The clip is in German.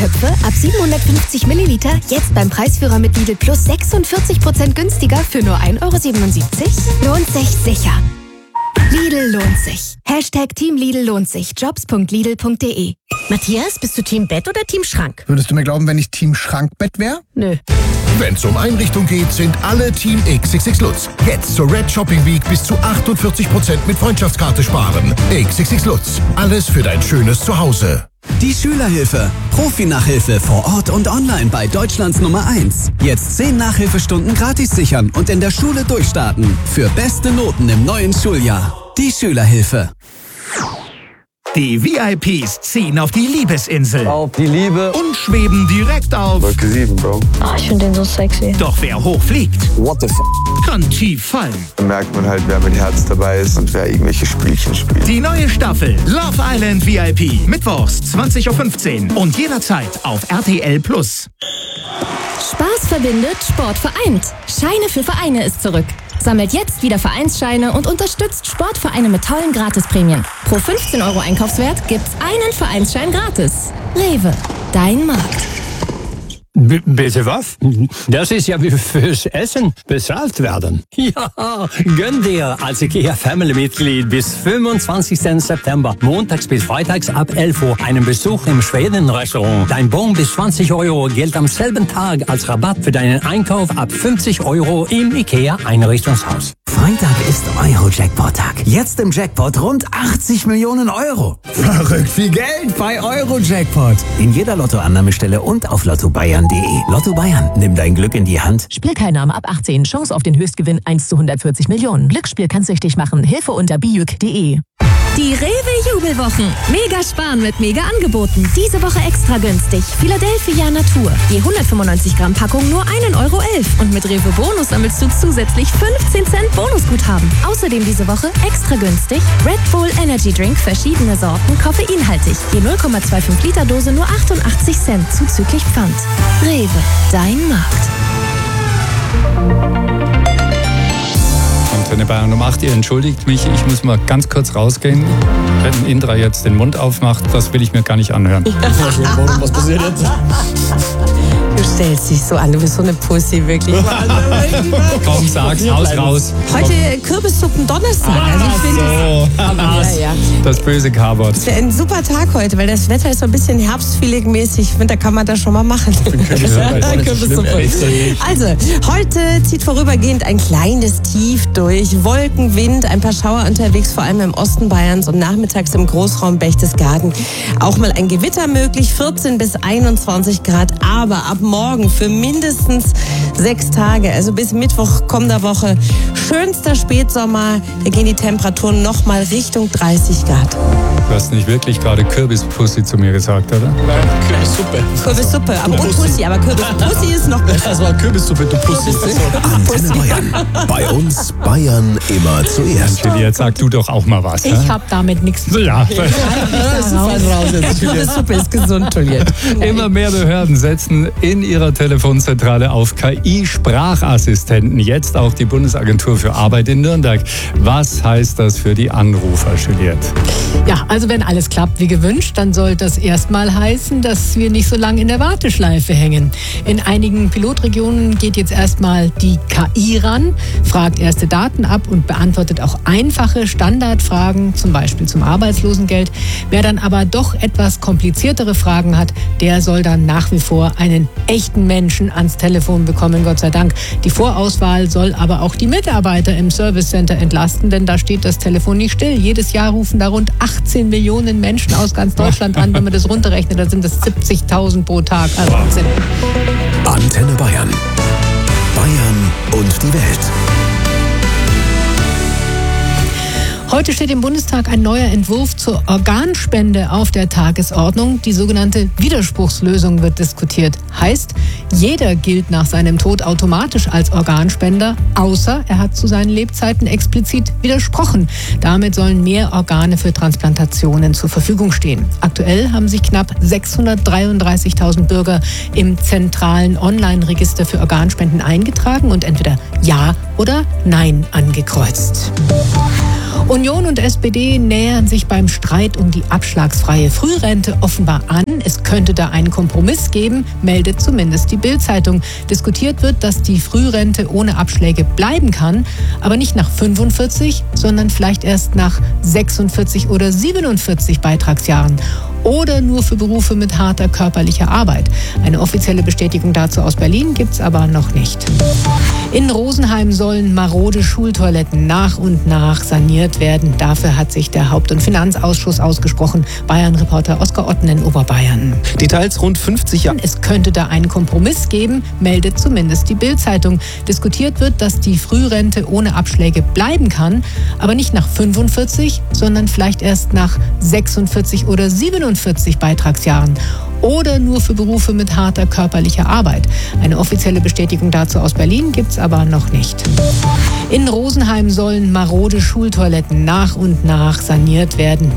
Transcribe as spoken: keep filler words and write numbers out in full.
Köpfe ab siebenhundertfünfzig Milliliter jetzt beim Preisführer mit Lidl Plus sechsundvierzig Prozent günstiger für nur ein Euro siebenundsiebzig? Lohnt sich sicher. Lidl lohnt sich. Hashtag Team Lidl lohnt sich. Jobs punkt lidl punkt de. Matthias, bist du Team Bett oder Team Schrank? Würdest du mir glauben, wenn ich Team Schrankbett wäre? Nö. Wenn es um Einrichtung geht, sind alle Team X X X Lutz. Jetzt zur Red Shopping Week bis zu achtundvierzig Prozent mit Freundschaftskarte sparen. X X X Lutz. Alles für dein schönes Zuhause. Die Schülerhilfe. Profi-Nachhilfe vor Ort und online bei Deutschlands Nummer eins. Jetzt zehn Nachhilfestunden gratis sichern und in der Schule durchstarten. Für beste Noten im neuen Schuljahr. Die Schülerhilfe. Die V I Ps ziehen auf die Liebesinsel. Auf die Liebe. Und schweben direkt auf Wolke sieben, Bro. Oh, ich finde den so sexy. Doch wer hochfliegt, What the f***? kann tief fallen. Da merkt man halt, wer mit Herz dabei ist und wer irgendwelche Spielchen spielt. Die neue Staffel Love Island V I P. Mittwochs zwanzig Uhr fünfzehn und jederzeit auf R T L Plus. Spaß verbindet, Sport vereint. Scheine für Vereine ist zurück. Sammelt jetzt wieder Vereinsscheine und unterstützt Sportvereine mit tollen Gratisprämien. Pro fünfzehn Euro Einkaufswert gibt's einen Vereinsschein gratis. Rewe, dein Markt. B- bitte was? Das ist ja wie fürs Essen bezahlt werden. Ja, gönn dir als IKEA-Family-Mitglied bis fünfundzwanzigsten September, montags bis freitags ab elf Uhr, einen Besuch im Schweden-Restaurant. Dein Bon bis zwanzig Euro gilt am selben Tag als Rabatt für deinen Einkauf ab fünfzig Euro im IKEA-Einrichtungshaus. Freitag ist Euro-Jackpot-Tag. Jetzt im Jackpot rund achtzig Millionen Euro. Verrückt viel Geld bei Euro-Jackpot. In jeder Lottoannahmestelle und auf lotto bayern punkt de. Lotto Bayern, nimm dein Glück in die Hand. Spielteilnahme ab achtzehn. Chance auf den Höchstgewinn eins zu hundertvierzig Millionen. Glücksspiel kann süchtig machen. Hilfe unter bijuk punkt de. Die Rewe-Jubelwochen. Mega sparen mit mega Angeboten. Diese Woche extra günstig. Philadelphia Natur. Die hundertfünfundneunzig Gramm Packung nur ein Euro elf. Und mit Rewe Bonus sammelst du zusätzlich fünfzehn Cent Bonusguthaben. Außerdem diese Woche extra günstig Red Bull Energy Drink, verschiedene Sorten, koffeinhaltig. Die null Komma fünfundzwanzig Liter Dose nur achtundachtzig Cent, zuzüglich Pfand. Rewe, dein Markt. Antenne Bayern um acht, ihr entschuldigt mich, ich muss mal ganz kurz rausgehen. Wenn Indra jetzt den Mund aufmacht, das will ich mir gar nicht anhören. Was passiert jetzt? Du stellst dich so an, du bist so eine Pussy, wirklich. Komm, sag's, raus, raus. Heute Kürbissuppen-Donnerstag. Ah, also ich finde, so. ja, ja. Das böse K-Wort. Es wäre ein super Tag heute, weil das Wetter ist so ein bisschen Herbstfeeling-mäßig. Ich finde, da kann man das schon mal machen. Kürbissuppe. Also, heute zieht vorübergehend ein kleines Tief durch. Wolken, Wind, ein paar Schauer unterwegs, vor allem im Osten Bayerns und nachmittags im Großraum Berchtesgaden. Auch mal ein Gewitter möglich, vierzehn bis einundzwanzig Grad, aber ab morgen für mindestens sechs Tage, also bis Mittwoch kommender Woche, schönster Spätsommer, da gehen die Temperaturen nochmal Richtung dreißig Grad. Du hast nicht wirklich gerade Kürbispussy zu mir gesagt, oder? Nein, Kürbissuppe. Kürbissuppe, aber und Pussy, aber Kürbispussy ist noch besser. Das war Kürbissuppe, du Pussy. Antenne Bayern. Bei uns Bayern immer zuerst. Jetzt sag du doch auch mal was. Ich habe damit nichts zu tun. Ja. Kürbissuppe ist gesund, Juliette. Immer mehr Behörden setzen in ihrer Telefonzentrale auf K I-Sprachassistenten. Jetzt auch die Bundesagentur für Arbeit in Nürnberg. Was heißt das für die Anrufer, Juliette? Ja, also wenn alles klappt wie gewünscht, dann soll das erstmal heißen, dass wir nicht so lange in der Warteschleife hängen. In einigen Pilotregionen geht jetzt erstmal die K I ran, fragt erste Daten ab und beantwortet auch einfache Standardfragen, zum Beispiel zum Arbeitslosengeld. Wer dann aber doch etwas kompliziertere Fragen hat, der soll dann nach wie vor einen echten Menschen ans Telefon bekommen, Gott sei Dank. Die Vorauswahl soll aber auch die Mitarbeiter im Service Center entlasten, denn da steht das Telefon nicht still. Jedes Jahr rufen da rund achtzehn Millionen Menschen aus ganz Deutschland an. Wenn man das runterrechnet, dann sind das siebzigtausend pro Tag. Also Wahnsinn. Antenne Bayern. Bayern und die Welt. Heute steht im Bundestag ein neuer Entwurf zur Organspende auf der Tagesordnung. Die sogenannte Widerspruchslösung wird diskutiert. Heißt, jeder gilt nach seinem Tod automatisch als Organspender, außer er hat zu seinen Lebzeiten explizit widersprochen. Damit sollen mehr Organe für Transplantationen zur Verfügung stehen. Aktuell haben sich knapp sechshundertdreiunddreißigtausend Bürger im zentralen Online-Register für Organspenden eingetragen und entweder Ja oder Nein angekreuzt. Union und S P D nähern sich beim Streit um die abschlagsfreie Frührente offenbar an. Es könnte da einen Kompromiss geben, meldet zumindest die Bild-Zeitung. Diskutiert wird, dass die Frührente ohne Abschläge bleiben kann, aber nicht nach fünfundvierzig, sondern vielleicht erst nach sechsundvierzig oder siebenundvierzig Beitragsjahren. Oder nur für Berufe mit harter körperlicher Arbeit. Eine offizielle Bestätigung dazu aus Berlin gibt's aber noch nicht. In Rosenheim sollen marode Schultoiletten nach und nach saniert werden. Dafür hat sich der Haupt- und Finanzausschuss ausgesprochen. Bayern-Reporter Oskar Otten in Oberbayern. Details rund fünfzig Jahre. Es könnte da einen Kompromiss geben, meldet zumindest die Bild-Zeitung. Diskutiert wird, dass die Frührente ohne Abschläge bleiben kann, aber nicht nach fünfundvierzig, sondern vielleicht erst nach sechsundvierzig oder siebenundvierzig Beitragsjahren. Oder nur für Berufe mit harter körperlicher Arbeit. Eine offizielle Bestätigung dazu aus Berlin gibt's aber noch nicht. In Rosenheim sollen marode Schultoiletten nach und nach saniert werden.